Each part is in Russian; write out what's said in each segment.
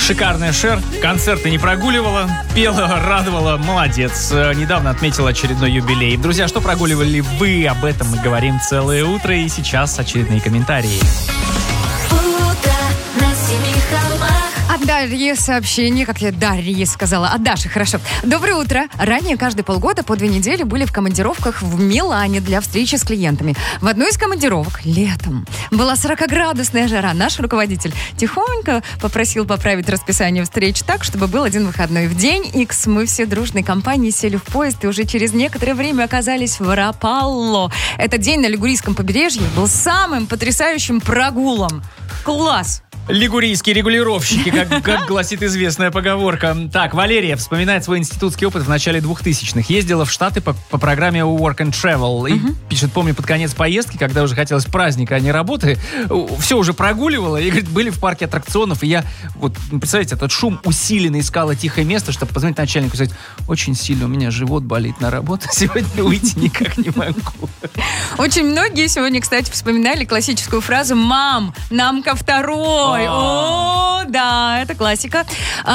Шикарная Шер. Концерты не прогуливала, пела, радовала. Молодец. Недавно отметила очередной юбилей. Друзья, что прогуливали вы? Об этом мы говорим целое утро. И сейчас очередные комментарии. От Дарьи сообщение, как я Дарье сказала, от Даши, хорошо. Доброе утро. Ранее каждые полгода по 2 недели были в командировках в Милане для встречи с клиентами. В одной из командировок летом была 40-градусная жара. Наш руководитель тихонько попросил поправить расписание встреч так, чтобы был один выходной. В день X мы все дружной компанией сели в поезд и уже через некоторое время оказались в Рапалло. Этот день на Лигурийском побережье был самым потрясающим прогулом. Класс! Лигурийские регулировщики, как гласит известная поговорка. Так, Валерия вспоминает свой институтский опыт в начале 2000-х. Ездила в Штаты по программе Work and Travel. И пишет, помню, под конец поездки, когда уже хотелось праздника, а не работы, все уже прогуливала. И, говорит, были в парке аттракционов. И я, вот, представляете, этот шум усиленно искала тихое место, чтобы позвонить начальнику и сказать, очень сильно у меня живот болит на работу, сегодня выйти никак не могу. Очень многие сегодня, кстати, вспоминали классическую фразу «Мам, нам ко второй». О, да, это классика.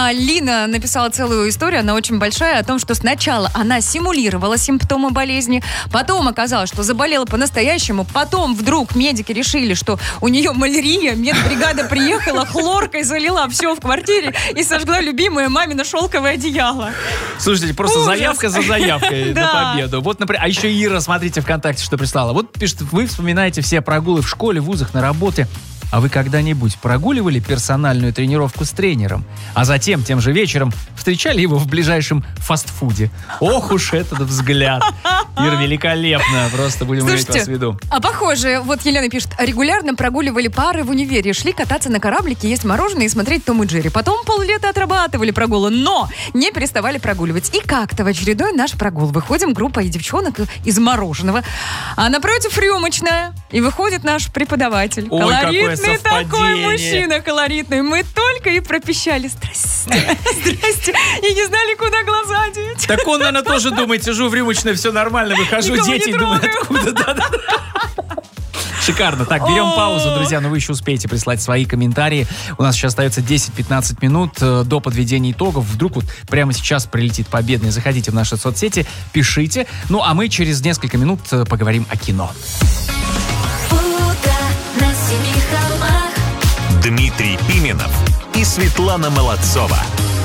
Лина написала целую историю, она очень большая, о том, что сначала она симулировала симптомы болезни, потом оказалось, что заболела по-настоящему, потом вдруг медики решили, что у нее малярия, медбригада приехала, хлоркой залила все в квартире и сожгла любимое мамино шелковое одеяло. Слушайте, просто заявка за заявкой на победу. Вот, например, а еще Ира, смотрите, ВКонтакте, что прислала. Вот пишет, вы вспоминаете все прогулы в школе, в вузах, на работе. А вы когда-нибудь прогуливали персональную тренировку с тренером, а затем, тем же вечером, встречали его в ближайшем фастфуде? Ох уж этот взгляд. Ир, великолепно. Просто будем иметь вас в виду. А похоже, вот Елена пишет, регулярно прогуливали пары в универе, шли кататься на кораблике, есть мороженое и смотреть Том и Джерри. Потом поллета отрабатывали прогулы, но не переставали прогуливать. И как-то в очередной наш прогул выходим, группа и девчонок из мороженого, а напротив рюмочная. И выходит наш преподаватель. Ой, колоритный такой совпадение. Мужчина, колоритный. Мы только и пропищали. Здрасте, здрасте. И не знали, куда глаза деть. Так он, наверное, тоже думает, сижу в рюмочной, все нормально, выхожу, Никого дети, не думают, трогаю. откуда. Шикарно. Так, берем паузу, друзья, но вы еще успеете прислать свои комментарии. У нас сейчас остается 10-15 минут до подведения итогов. Вдруг вот прямо сейчас прилетит победный. Заходите в наши соцсети, пишите. Ну, а мы через несколько минут поговорим о кино. Дмитрий Пименов и Светлана Молодцова.